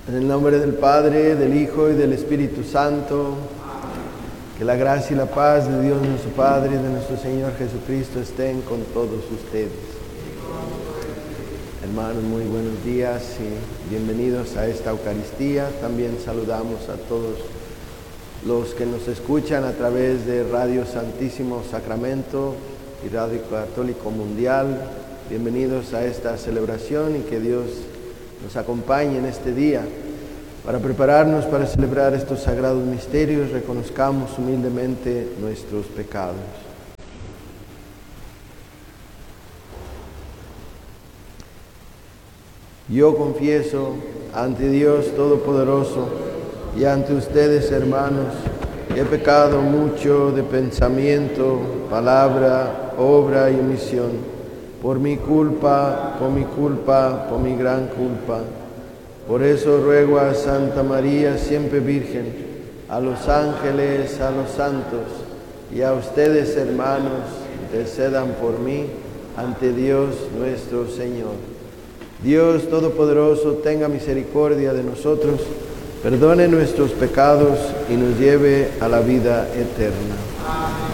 En el nombre del Padre, del Hijo y del Espíritu Santo, que la gracia y la paz de Dios nuestro Padre y de nuestro Señor Jesucristo estén con todos ustedes. Hermanos, muy buenos días y bienvenidos a esta Eucaristía. También saludamos a todos los que nos escuchan a través de Radio Santísimo Sacramento y Radio Católico Mundial. Bienvenidos a esta celebración y que Dios nos acompañe en este día. Para prepararnos para celebrar estos sagrados misterios, reconozcamos humildemente nuestros pecados. Yo confieso ante Dios Todopoderoso y ante ustedes, hermanos, que he pecado mucho de pensamiento, palabra, obra y omisión, por mi culpa, por mi gran culpa. Por eso ruego a Santa María, siempre Virgen, a los ángeles, a los santos y a ustedes, hermanos, intercedan por mí ante Dios nuestro Señor. Dios Todopoderoso, tenga misericordia de nosotros, perdone nuestros pecados y nos lleve a la vida eterna.